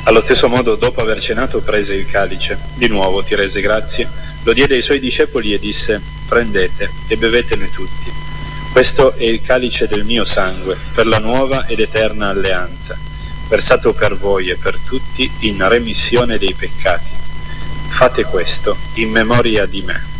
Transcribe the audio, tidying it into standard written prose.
Allo stesso modo, dopo aver cenato, prese il calice, di nuovo ti rese grazie, lo diede ai suoi discepoli e disse: prendete e bevetene tutti. Questo è il calice del mio sangue, per la nuova ed eterna alleanza, versato per voi e per tutti in remissione dei peccati. Fate questo in memoria di me.